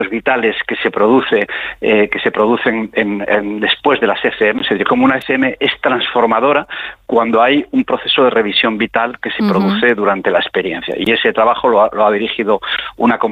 vitales que se producen después de las ECM, es decir, cómo una ECM es transformadora cuando hay un proceso de revisión vital que se produce durante la experiencia. Y ese trabajo lo ha dirigido una compañía